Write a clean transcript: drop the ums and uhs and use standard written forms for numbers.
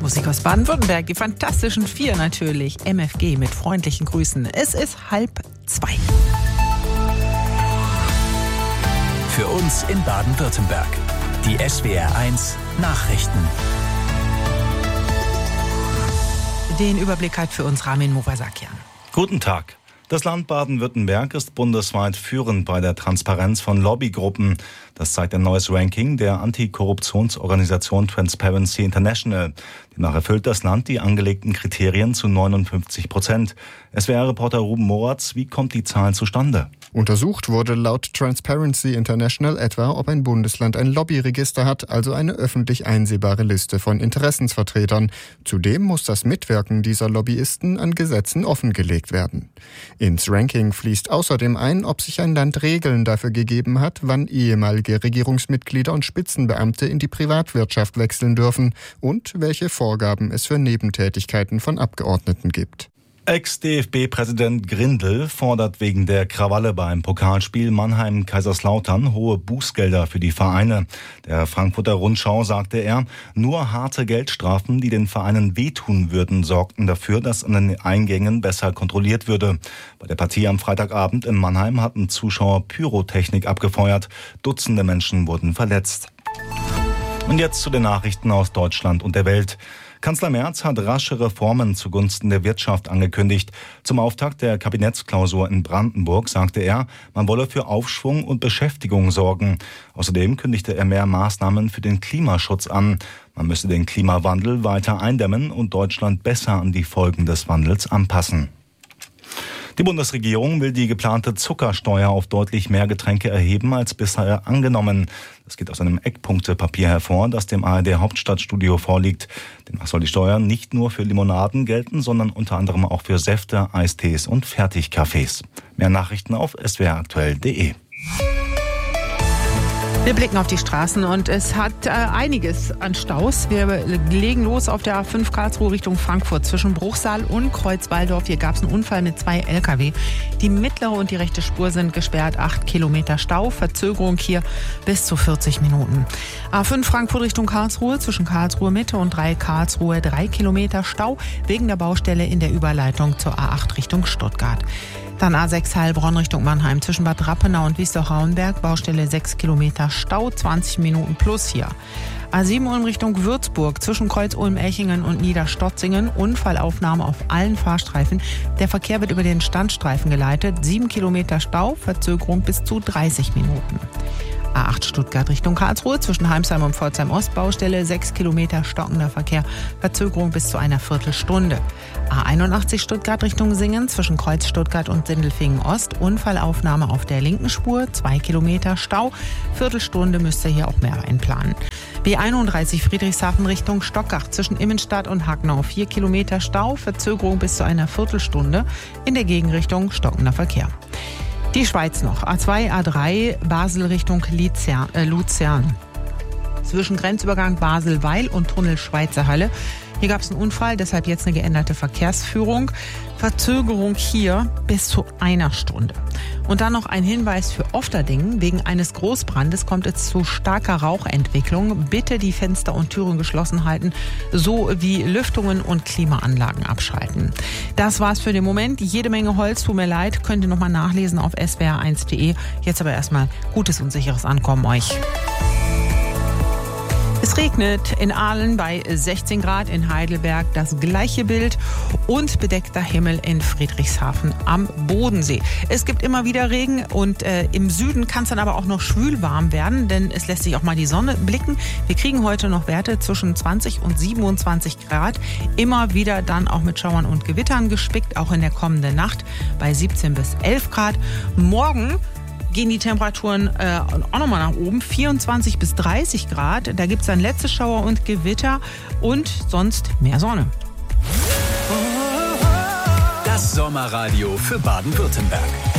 Musik aus Baden-Württemberg, die Fantastischen Vier natürlich. MFG mit freundlichen Grüßen. Es ist 1:30. Für uns in Baden-Württemberg. Die SWR1 Nachrichten. Den Überblick hat für uns Ramin Movasakian. Guten Tag. Das Land Baden-Württemberg ist bundesweit führend bei der Transparenz von Lobbygruppen. Das zeigt ein neues Ranking der Antikorruptionsorganisation Transparency International. Demnach erfüllt das Land die angelegten Kriterien zu 59%. SWR-Reporter Ruben Moratz, wie kommt die Zahl zustande? Untersucht wurde laut Transparency International etwa, ob ein Bundesland ein Lobbyregister hat, also eine öffentlich einsehbare Liste von Interessensvertretern. Zudem muss das Mitwirken dieser Lobbyisten an Gesetzen offengelegt werden. Ins Ranking fließt außerdem ein, ob sich ein Land Regeln dafür gegeben hat, wann ehemalige Regierungsmitglieder und Spitzenbeamte in die Privatwirtschaft wechseln dürfen und welche Vorgaben es für Nebentätigkeiten von Abgeordneten gibt. Ex-DFB-Präsident Grindel fordert wegen der Krawalle beim Pokalspiel Mannheim-Kaiserslautern hohe Bußgelder für die Vereine. Der Frankfurter Rundschau sagte er, nur harte Geldstrafen, die den Vereinen wehtun würden, sorgten dafür, dass an den Eingängen besser kontrolliert würde. Bei der Partie am Freitagabend in Mannheim hatten Zuschauer Pyrotechnik abgefeuert. Dutzende Menschen wurden verletzt. Und jetzt zu den Nachrichten aus Deutschland und der Welt. Kanzler Merz hat rasche Reformen zugunsten der Wirtschaft angekündigt. Zum Auftakt der Kabinettsklausur in Brandenburg sagte er, man wolle für Aufschwung und Beschäftigung sorgen. Außerdem kündigte er mehr Maßnahmen für den Klimaschutz an. Man müsse den Klimawandel weiter eindämmen und Deutschland besser an die Folgen des Wandels anpassen. Die Bundesregierung will die geplante Zuckersteuer auf deutlich mehr Getränke erheben als bisher angenommen. Das geht aus einem Eckpunktepapier hervor, das dem ARD-Hauptstadtstudio vorliegt. Demnach soll die Steuer nicht nur für Limonaden gelten, sondern unter anderem auch für Säfte, Eistees und Fertigkaffees. Mehr Nachrichten auf swraktuell.de. Wir blicken auf die Straßen und es hat einiges an Staus. Wir legen los auf der A5 Karlsruhe Richtung Frankfurt zwischen Bruchsal und Kreuzwaldorf. Hier gab es einen Unfall mit 2 Lkw. Die mittlere und die rechte Spur sind gesperrt. 8 Kilometer Stau. Verzögerung hier bis zu 40 Minuten. A5 Frankfurt Richtung Karlsruhe zwischen Karlsruhe Mitte und Karlsruhe 3 Kilometer Stau wegen der Baustelle in der Überleitung zur A8 Richtung Stuttgart. Dann A6 Heilbronn Richtung Mannheim zwischen Bad Rappenau und Wiesloch-Rauenberg. Baustelle 6 Kilometer Stau, 20 Minuten plus hier. A7 Ulm Richtung Würzburg zwischen Kreuz-Ulm-Echingen und Niederstotzingen. Unfallaufnahme auf allen Fahrstreifen. Der Verkehr wird über den Standstreifen geleitet. 7 Kilometer Stau, Verzögerung bis zu 30 Minuten. A8 Stuttgart Richtung Karlsruhe zwischen Heimsheim und Pforzheim-Ost. Baustelle 6 Kilometer stockender Verkehr. Verzögerung bis zu einer Viertelstunde. A81 Stuttgart Richtung Singen zwischen Kreuz Stuttgart und Sindelfingen-Ost. Unfallaufnahme auf der linken Spur. 2 Kilometer Stau. Viertelstunde müsst ihr hier auch mehr einplanen. B31 Friedrichshafen Richtung Stockach zwischen Immenstadt und Hagnau. 4 Kilometer Stau. Verzögerung bis zu einer Viertelstunde. In der Gegenrichtung stockender Verkehr. Die Schweiz noch. A2, A3, Basel Richtung Luzern. Zwischen Grenzübergang Basel-Weil und Tunnel Schweizer Halle. Hier gab es einen Unfall, deshalb jetzt eine geänderte Verkehrsführung. Verzögerung hier bis zu 1 Stunde. Und dann noch ein Hinweis für Ofterdingen. Wegen eines Großbrandes kommt es zu starker Rauchentwicklung. Bitte die Fenster und Türen geschlossen halten, sowie Lüftungen und Klimaanlagen abschalten. Das war's für den Moment. Jede Menge Holz, tut mir leid. Könnt ihr nochmal nachlesen auf swr1.de. Jetzt aber erstmal gutes und sicheres Ankommen euch. Es regnet in Aalen bei 16 Grad, in Heidelberg das gleiche Bild und bedeckter Himmel in Friedrichshafen am Bodensee. Es gibt immer wieder Regen und im Süden kann es dann aber auch noch schwül warm werden, denn es lässt sich auch mal die Sonne blicken. Wir kriegen heute noch Werte zwischen 20 und 27 Grad, immer wieder dann auch mit Schauern und Gewittern gespickt, auch in der kommenden Nacht bei 17 bis 11 Grad. Morgen gehen die Temperaturen auch nochmal nach oben, 24 bis 30 Grad. Da gibt es dann letzte Schauer und Gewitter und sonst mehr Sonne. Das Sommerradio für Baden-Württemberg.